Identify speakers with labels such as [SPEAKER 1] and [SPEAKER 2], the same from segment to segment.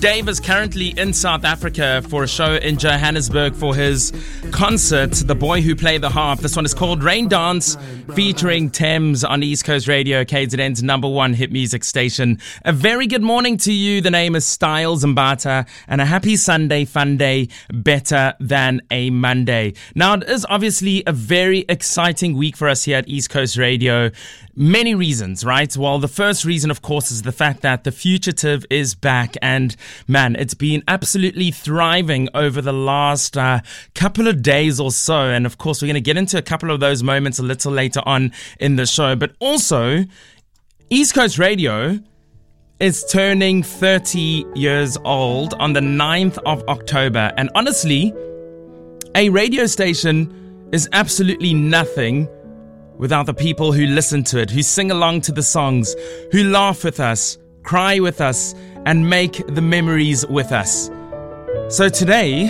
[SPEAKER 1] Dave is currently in South Africa for a show in Johannesburg for his concert, The Boy Who Played the Harp. This one is called Rain Dance, featuring Thames on East Coast Radio, KZN's number one hit music station. A very good morning to you. The name is Styles Mbata, and a happy Sunday fun day, better than a Monday. Now, it is obviously a very exciting week for us here at East Coast Radio. Many reasons, right? Well, the first reason, of course, is the fact that The Fugitive is back, and man, it's been absolutely thriving over the last couple of days or so. And of course, we're going to get into a couple of those moments a little later on in the show. But also, East Coast Radio is turning 30 years old on the 9th of October. And honestly, a radio station is absolutely nothing without the people who listen to it, who sing along to the songs, who laugh with us, cry with us, and make the memories with us. So today,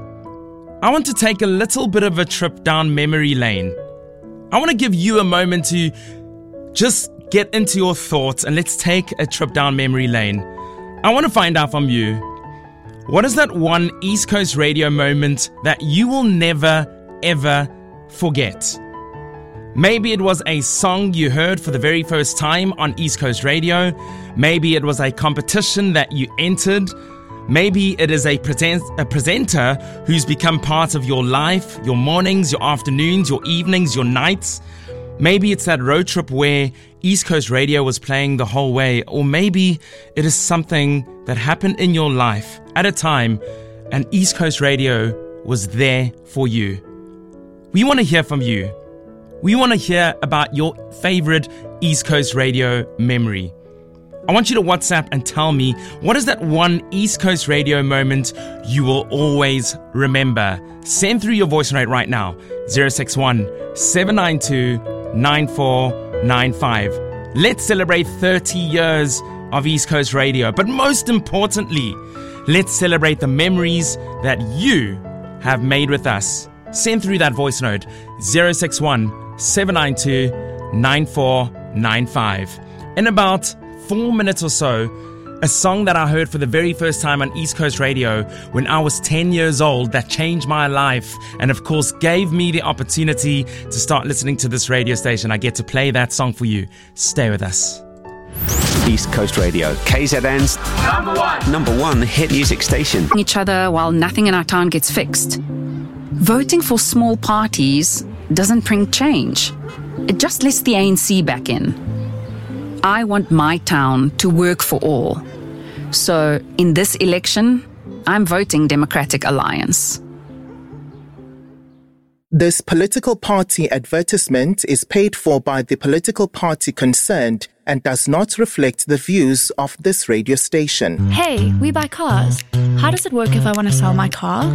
[SPEAKER 1] I want to take a little bit of a trip down memory lane. I want to give you a moment to just get into your thoughts, and let's take a trip down memory lane. I want to find out from you, what is that one East Coast Radio moment that you will never, ever forget? Maybe it was a song you heard for the very first time on East Coast Radio. Maybe it was a competition that you entered. Maybe it is a presenter who's become part of your life, your mornings, your afternoons, your evenings, your nights. Maybe it's that road trip where East Coast Radio was playing the whole way. Or maybe it is something that happened in your life at a time and East Coast Radio was there for you. We want to hear from you. We want to hear about your favorite East Coast Radio memory. I want you to WhatsApp and tell me, what is that one East Coast Radio moment you will always remember? Send through your voice note right now, 061-792-9495. Let's celebrate 30 years of East Coast Radio. But most importantly, let's celebrate the memories that you have made with us. Send through that voice note, 061-792-9495. In about 4 minutes or so, a song that I heard for the very first time on East Coast Radio when I was 10 years old that changed my life and of course gave me the opportunity to start listening to this radio station. I get to play that song for you. Stay with us.
[SPEAKER 2] East Coast Radio, KZN's number one hit music station.
[SPEAKER 3] Each other while nothing in our town gets fixed. Voting for small parties doesn't bring change. It just lets the ANC back in. I want my town to work for all. So in this election, I'm voting Democratic Alliance.
[SPEAKER 4] This political party advertisement is paid for by the political party concerned and does not reflect the views of this radio station.
[SPEAKER 5] Hey, we buy cars. How does it work if I want to sell my car?